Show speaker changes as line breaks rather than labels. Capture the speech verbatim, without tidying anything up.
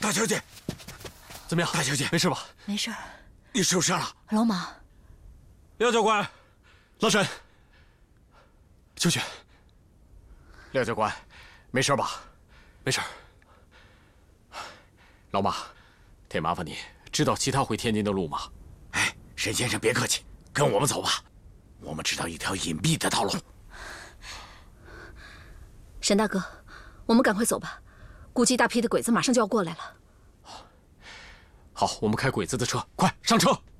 大小姐，
怎么样？
大小姐，
没事吧？
没事。
你受伤了？
老马，
廖教官，老沈，秋雪，
廖教官，没事吧？
没事。
老马，得麻烦你知道其他回天津的路吗？
哎，沈先生别客气，跟我们走吧，我们知道一条隐蔽的道路。
沈大哥，我们赶快走吧，估计大批的鬼子马上就要过来了。
好，我们开鬼子的车，快上车！